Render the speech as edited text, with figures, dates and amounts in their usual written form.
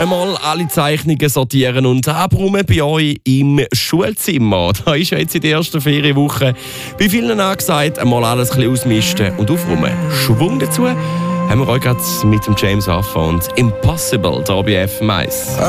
Einmal alle Zeichnungen sortieren und abräumen bei euch im Schulzimmer. Da ist ja jetzt in der ersten Ferienwoche bei vielen angesagt, einmal alles ein bisschen ausmisten und aufräumen. Schwung dazu haben wir euch gerade mit dem James Arthur und Impossible hier bei FM1.